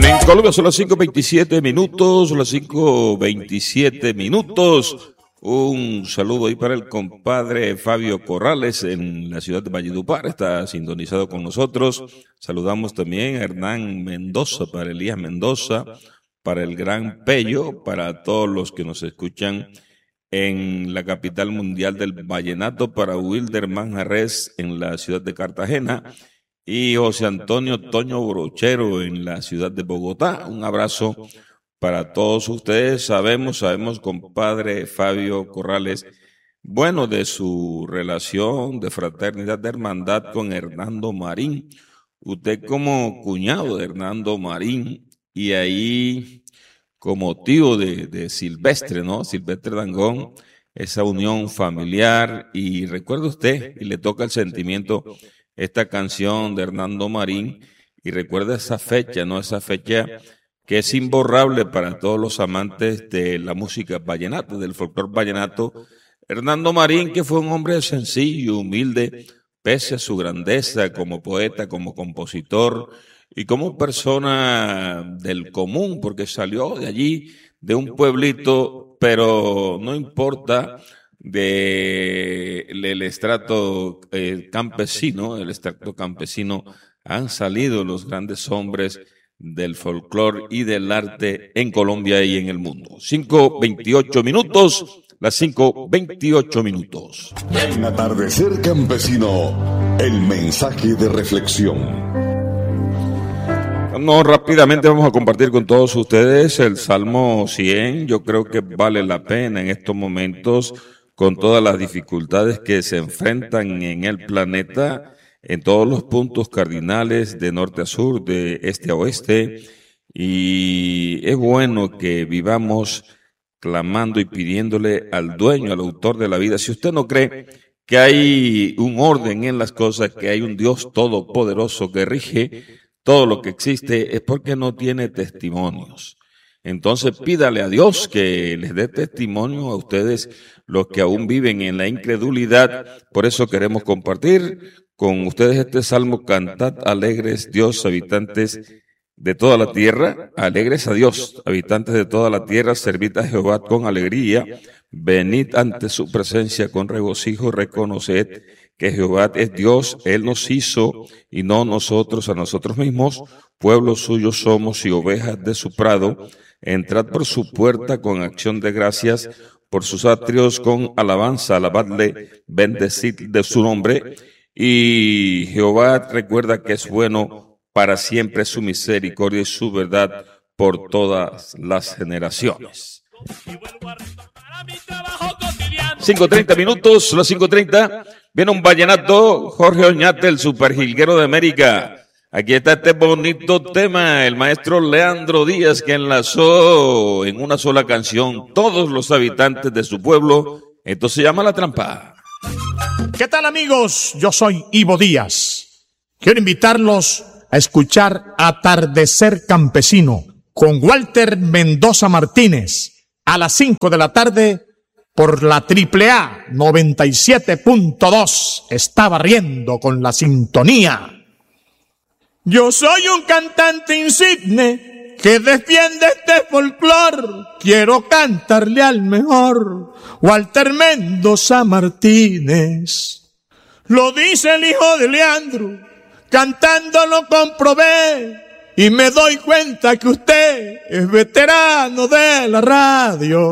En Colombia son las 5:27 minutos, las 5:27 minutos. Un saludo ahí para el compadre Fabio Corrales en la ciudad de Valledupar, está sintonizado con nosotros. Saludamos también a Hernán Mendoza, para Elías Mendoza, para el Gran Pello, para todos los que nos escuchan en la capital mundial del vallenato, para Wilder Manjarres en la ciudad de Cartagena y José Antonio Toño Brochero en la ciudad de Bogotá. Un abrazo para todos ustedes. Sabemos, compadre Fabio Corrales, bueno, de su relación de fraternidad, de hermandad con Hernando Marín. Usted como cuñado de Hernando Marín y ahí como tío de Silvestre, ¿no? Silvestre Dangond, esa unión familiar. Y recuerda usted, y le toca el sentimiento, esta canción de Hernando Marín, y recuerda esa fecha, ¿no? Esa fecha que es imborrable para todos los amantes de la música vallenata, del folclore vallenato. Hernando Marín, que fue un hombre sencillo, humilde, pese a su grandeza como poeta, como compositor y como persona del común, porque salió de allí, de un pueblito, pero no importa, del estrato campesino, el estrato campesino, han salido los grandes hombres del folclore y del arte en Colombia y en el mundo. 5:28 minutos, las 5:28 minutos. En Atardecer Campesino, el mensaje de reflexión. No, rápidamente vamos a compartir con todos ustedes el Salmo 100. Yo creo que vale la pena en estos momentos, con todas las dificultades que se enfrentan en el planeta, en todos los puntos cardinales, de norte a sur, de este a oeste, y es bueno que vivamos clamando y pidiéndole al dueño, al autor de la vida. Si usted no cree que hay un orden en las cosas, que hay un Dios todopoderoso que rige todo lo que existe, es porque no tiene testimonios. Entonces pídale a Dios que les dé testimonio a ustedes, los que aún viven en la incredulidad. Por eso queremos compartir con ustedes este salmo: cantad alegres Dios, habitantes de toda la tierra, alegres a Dios, habitantes de toda la tierra, servid a Jehová con alegría, venid ante su presencia con regocijo, reconoced que Jehová es Dios, Él nos hizo y no nosotros a nosotros mismos, pueblo suyo somos y ovejas de su prado. Entrad por su puerta con acción de gracias, por sus atrios con alabanza, alabadle, bendecid de su nombre. Y Jehová recuerda que es bueno, para siempre su misericordia y su verdad por todas las generaciones. 5:30 minutos, las 5:30. Viene un vallenato, Jorge Oñate, el superjilguero de América. Aquí está este bonito tema, el maestro Leandro Díaz, que enlazó en una sola canción todos los habitantes de su pueblo. Esto se llama La Trampa. ¿Qué tal, amigos? Yo soy Ivo Díaz. Quiero invitarlos a escuchar Atardecer Campesino con Walter Mendoza Martínez a las 5 de la tarde por la AAA 97.2. Está barriendo con la sintonía. Yo soy un cantante insigne que defiende este folclor. Quiero cantarle al mejor Walter Mendoza Martínez. Lo dice el hijo de Leandro, cantando lo comprobé, y me doy cuenta que usted es veterano de la radio.